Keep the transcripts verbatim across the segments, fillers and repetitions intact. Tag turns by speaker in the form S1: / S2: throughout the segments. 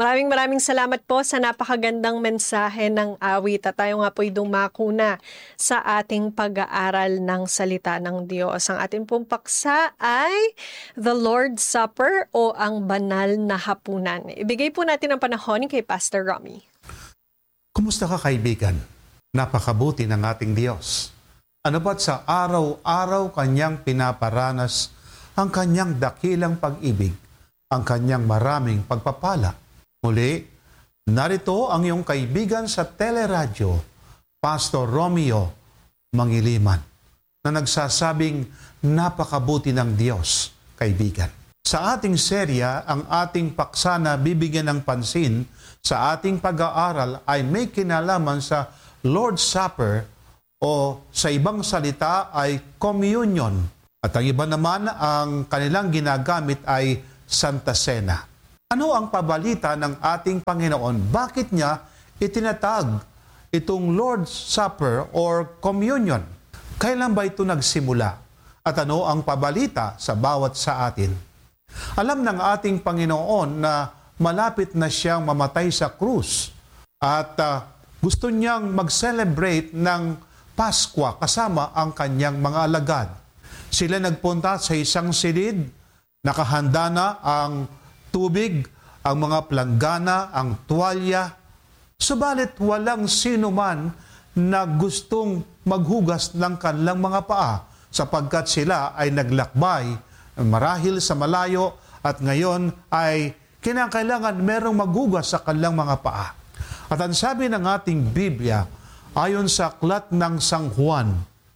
S1: Maraming maraming salamat po sa napakagandang mensahe ng awit at tayo nga po'y dumako na sa ating pag-aaral ng salita ng Diyos. Ang ating pong paksa ay The Lord's Supper o ang banal na hapunan. Ibigay po natin ang panahon kay Pastor Romy.
S2: Kumusta ka, kaibigan? Napakabuti ng ating Diyos. Ano ba't sa araw-araw kanyang pinaparanas ang kanyang dakilang pag-ibig, ang kanyang maraming pagpapala? Muli, narito ang iyong kaibigan sa teleradyo, Pastor Romeo Mangiliman, na nagsasabing napakabuti ng Diyos, kaibigan. Sa ating serya, ang ating paksa na bibigyan ng pansin sa ating pag-aaral ay may kinalaman sa Lord's Supper o sa ibang salita ay communion. At ang iba naman, ang kanilang ginagamit ay Santa Cena. Ano ang pabalita ng ating Panginoon? Bakit niya itinatag itong Lord's Supper or communion? Kailan ba ito nagsimula? At ano ang pabalita sa bawat sa atin? Alam ng ating Panginoon na malapit na siyang mamatay sa krus at uh, gusto niyang mag-celebrate ng Paskwa kasama ang kanyang mga alagad. Sila nagpunta sa isang silid, nakahanda na ang tubig, ang mga planggana, ang tuwalya. Subalit walang sino man na gustong maghugas ng kanilang mga paa sapagkat sila ay naglakbay marahil sa malayo at ngayon ay kinakailangan merong maghugas sa kanilang mga paa. At ang sabi ng ating Biblia, ayon sa aklat ng San Juan,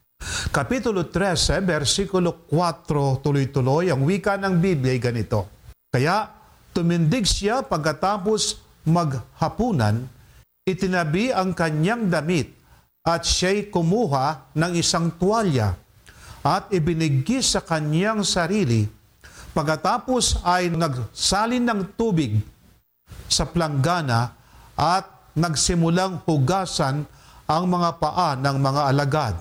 S2: Kapitulo thirteen, versikulo four, tuloy-tuloy, ang wika ng Biblia ay ganito. Kaya tumindig siya pagkatapos maghapunan, itinabi ang kanyang damit at siya'y kumuha ng isang tuwalya at ibinigay sa kanyang sarili. Pagkatapos ay nagsalin ng tubig sa planggana at nagsimulang hugasan ang mga paa ng mga alagad.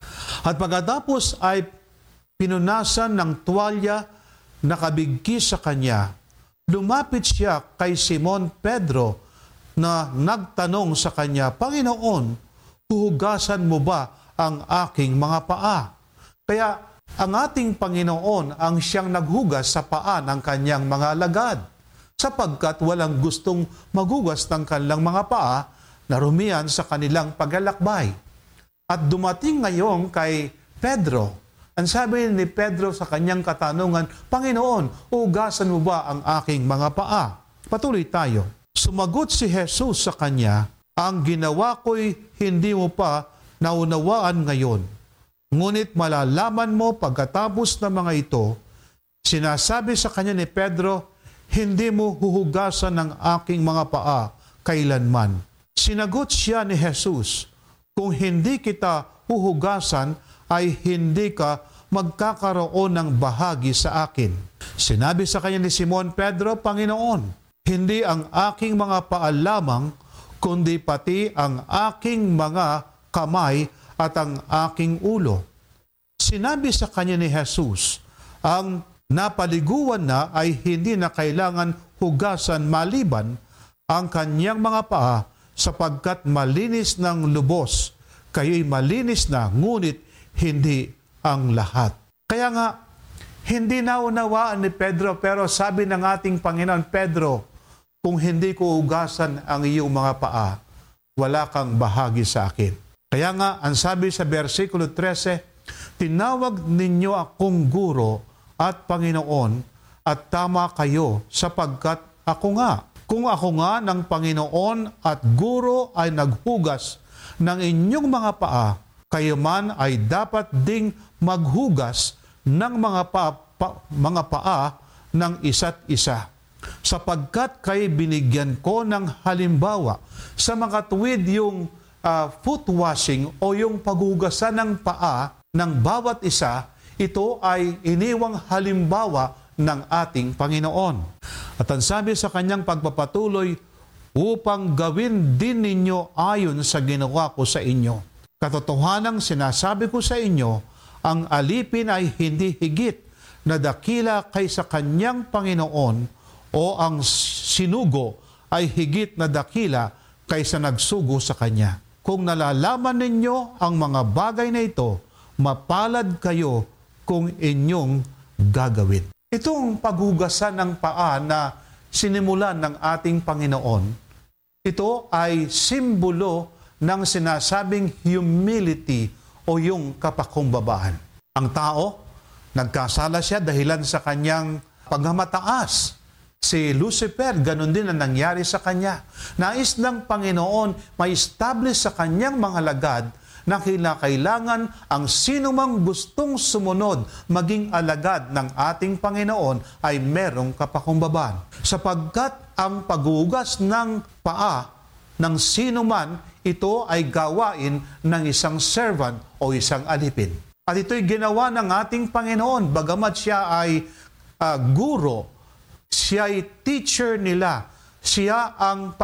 S2: At pagkatapos ay pinunasan ng tuwalya na kabigki sa kanya, lumapit siya kay Simon Pedro na nagtanong sa kanya, Panginoon, huhugasan mo ba ang aking mga paa? Kaya ang ating Panginoon ang siyang naghugas sa paa ng kanyang mga alagad, sapagkat walang gustong maghugas ng kanilang mga paa na rumiyan sa kanilang paglalakbay. At dumating ngayon kay Pedro, ang sabi ni Pedro sa kanyang katanungan, Panginoon, hugasan mo ba ang aking mga paa? Patuloy tayo. Sumagot si Jesus sa kanya, ang ginawa ko'y hindi mo pa naunawaan ngayon. Ngunit malalaman mo pagkatapos ng mga ito. Sinasabi sa kanya ni Pedro, hindi mo huhugasan ng aking mga paa kailanman. Sinagot siya ni Jesus, kung hindi kita huhugasan ay hindi ka magkakaroon ng bahagi sa akin. Sinabi sa kanya ni Simon Pedro, Panginoon, hindi ang aking mga paa lamang, kundi pati ang aking mga kamay at ang aking ulo. Sinabi sa kanya ni Jesus, ang napaliguan na ay hindi na kailangan hugasan maliban ang kanyang mga paa sapagkat malinis ng lubos, kayo'y malinis na, ngunit hindi ang lahat. Kaya nga, hindi naunawaan ni Pedro, pero sabi ng ating Panginoon, Pedro, kung hindi ko hugasan ang iyong mga paa, wala kang bahagi sa akin. Kaya nga, ang sabi sa versikulo thirteen, tinawag ninyo akong guro at Panginoon at tama kayo sapagkat ako nga. Kung ako nga ng Panginoon at guro ay naghugas ng inyong mga paa, kayo man ay dapat ding maghugas ng mga paa, pa, mga paa ng isa't isa. Sapagkat kayo binigyan ko ng halimbawa sa mga tuwid yung uh, foot washing o yung paghugasan ng paa ng bawat isa, ito ay iniwang halimbawa ng ating Panginoon. At ang sabi sa kanyang pagpapatuloy, upang gawin din ninyo ayon sa ginawa ko sa inyo. Katotohanang sinasabi ko sa inyo, ang alipin ay hindi higit na dakila kaysa kanyang Panginoon o ang sinugo ay higit na dakila kaysa nagsugo sa kanya. Kung nalalaman ninyo ang mga bagay na ito, mapalad kayo kung inyong gagawin. Itong paghugasan ng paa na sinimulan ng ating Panginoon, ito ay simbolo ng sinasabing humility o yung kapakumbabaan. Ang tao, nagkasala siya dahilan sa kanyang pagmamataas. Si Lucifer, ganun din ang nangyari sa kanya. Nais ng Panginoon may establish sa kanyang mga lagad na kailangan ang sinumang gustong sumunod maging alagad ng ating Panginoon ay merong kapakumbabaan. Sapagkat ang paghugas ng paa ng sinuman, ito ay gawain ng isang servant o isang alipin. At ito'y ginawa ng ating Panginoon, bagamat siya ay uh, guro, siya ay teacher nila, siya ang